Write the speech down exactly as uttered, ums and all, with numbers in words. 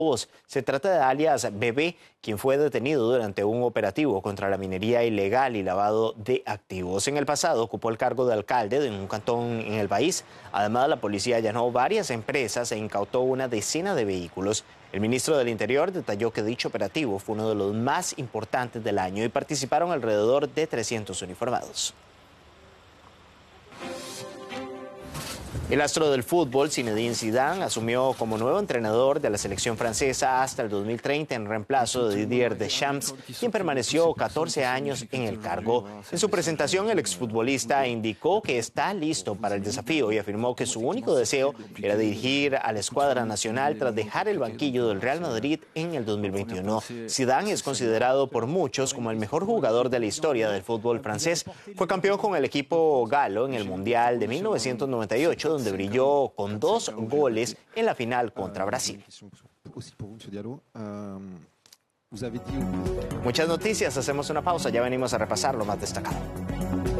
Se trata de alias Bebé, quien fue detenido durante un operativo contra la minería ilegal y lavado de activos. En el pasado ocupó el cargo de alcalde de un cantón en el país. Además, la policía allanó varias empresas e incautó una decena de vehículos. El ministro del Interior detalló que dicho operativo fue uno de los más importantes del año y participaron alrededor de trescientos uniformados. El astro del fútbol, Zinedine Zidane, asumió como nuevo entrenador de la selección francesa hasta el dos mil treinta en reemplazo de Didier Deschamps, quien permaneció catorce años en el cargo. En su presentación, el exfutbolista indicó que está listo para el desafío y afirmó que su único deseo era dirigir a la escuadra nacional tras dejar el banquillo del Real Madrid en el dos mil veintiuno. Zidane es considerado por muchos como el mejor jugador de la historia del fútbol francés. Fue campeón con el equipo galo en el Mundial de mil novecientos noventa y ocho, donde brilló con dos goles en la final contra Brasil. Muchas noticias, hacemos una pausa, ya venimos a repasar lo más destacado.